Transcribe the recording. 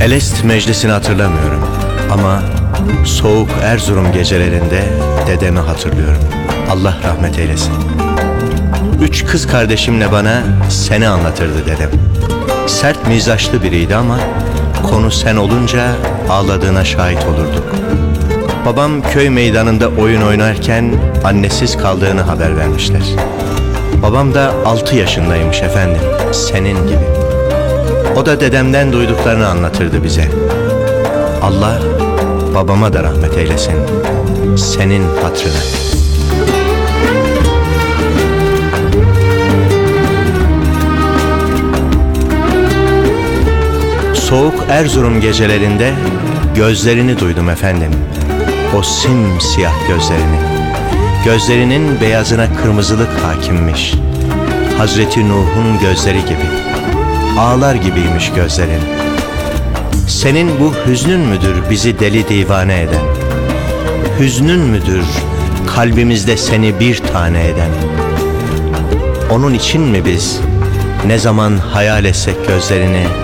Elest meclisini hatırlamıyorum ama soğuk Erzurum gecelerinde dedemi hatırlıyorum. Allah rahmet eylesin. 3 kız kardeşimle bana seni anlatırdı dedem. Sert mizaçlı biriydi ama konu sen olunca ağladığına şahit olurduk. Babam köy meydanında oyun oynarken annesiz kaldığını haber vermişler. Babam da 6 yaşındaymış efendim, senin gibi. O da dedemden duyduklarını anlatırdı bize. Allah babama da rahmet eylesin, senin hatırına. Soğuk Erzurum gecelerinde gözlerini duydum efendim. O simsiyah gözlerini. Gözlerinin beyazına kırmızılık hakimmiş. Hazreti Nuh'un gözleri gibi. Ağlar gibiymiş gözlerin. Senin bu hüznün müdür bizi deli divane eden? Hüznün müdür kalbimizde seni bir tane eden? Onun için mi biz ne zaman hayal etsek gözlerini